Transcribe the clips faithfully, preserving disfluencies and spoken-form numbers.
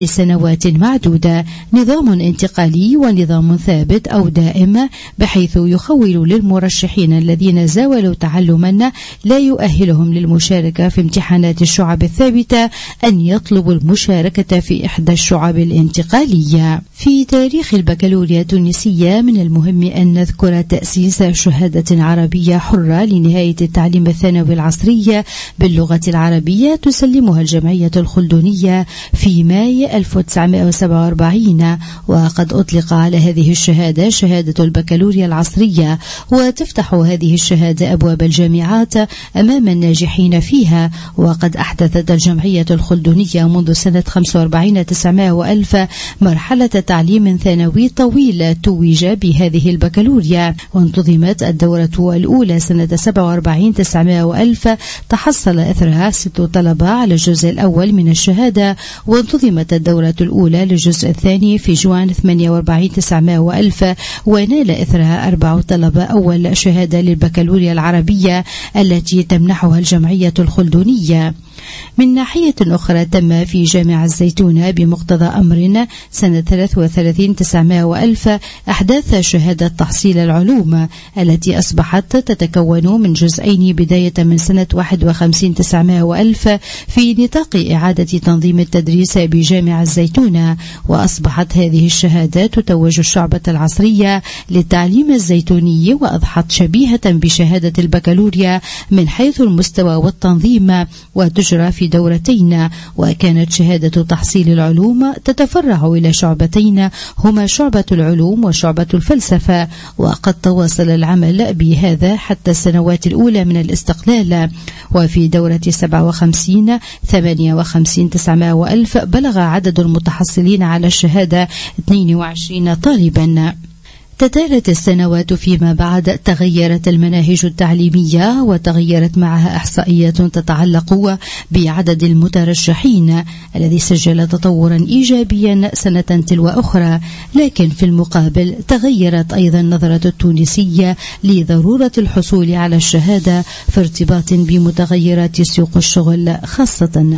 سنوات معدودة، نظام انتقالي ونظام ثابت أو دائم، بحيث يخول للمرشحين الذين زاولوا تعلما لا يؤهلهم للمشاركة في امتحانات الشعب الثابتة أن يطلبوا المشاركة في إحدى الشعب الانتقالية. في تاريخ البكالوريا التونسية من المهم أن نذكر تأسيس شهادة عربية حرة لنهاية التعليم الثانوي العصري باللغة العربية تسلمها الجمعية الخلدونية في ماي ألف وتسعمائة وسبعة وأربعين، وقد أطلق على هذه الشهادة شهادة البكالوريا العصرية، وتفتح هذه الشهادة أبواب الجامعات أمام الناجحين فيها. وقد أحدثت الجمعية الخلدونية منذ سنة خمسة وأربعين تسعمائة وألف مرحلة تعليم ثانوي طويل توج بهذه البكالوريا، وانتظمت الدورة الأولى سنة سبعة وأربعين تسعمائة وألف تحصل أثرها ست طلبة على الجزء الأول من الشهادة، وانتظمت الدورة الأولى للجزء الثاني في جوان ثمانية وأربعين تسعمائة وألف، ونال إثرها أربع طلبة أول شهادة للبكالوريا العربية التي تمنحها الجمعية الخلدونية. من ناحية أخرى تم في جامع الزيتونة بمقتضى أمر سنة ثلاثة وثلاثين تسعمائة وألف أحداث شهادة تحصيل العلوم التي أصبحت تتكون من جزئين بداية من سنة واحد وخمسين تسعمائة وألف في نطاق إعادة تنظيم التدريس بجامع الزيتونة، وأصبحت هذه الشهادة تتوج الشعبة العصرية للتعليم الزيتوني، وأضحت شبيهة بشهادة البكالوريا من حيث المستوى والتنظيم، وتجرى في دورتين. وكانت شهادة تحصيل العلوم تتفرع إلى شعبتين هما شعبة العلوم وشعبة الفلسفة، وقد تواصل العمل بهذا حتى السنوات الأولى من الاستقلال. وفي دورة سبعة وخمسين ثمانية وخمسين تسعمائة وألف بلغ عدد المتحصلين على الشهادة اثنين وعشرين طالبا. تتالت السنوات فيما بعد، تغيرت المناهج التعليمية وتغيرت معها إحصائيات تتعلق بعدد المترشحين الذي سجل تطورا إيجابيا سنة تلو أخرى، لكن في المقابل تغيرت أيضا النظرة التونسية لضرورة الحصول على الشهادة في ارتباط بمتغيرات سوق الشغل خاصة.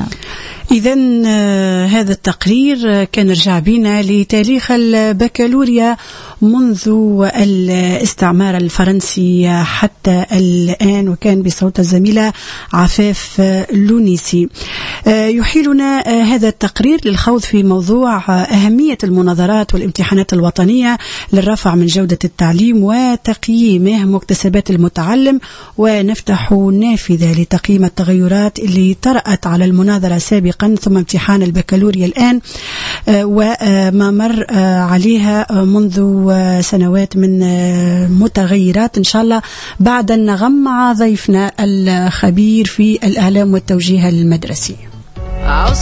إذن هذا التقرير كان رجع بنا لتاريخ البكالوريا منذ الاستعمار الفرنسي حتى الآن، وكان بصوت الزميلة عفاف لونيسي. يحيلنا هذا التقرير للخوض في موضوع أهمية المناظرات والامتحانات الوطنية للرفع من جودة التعليم وتقييمه مكتسبات المتعلم، ونفتح نافذة لتقييم التغيرات اللي طرأت على المناظرة سابقا ثم امتحان البكالوريا الآن، وما مر عليها منذ سنوات من متغيرات. إن شاء الله بعد النغم مع ضيفنا الخبير في الإعلام والتوجيه المدرسي.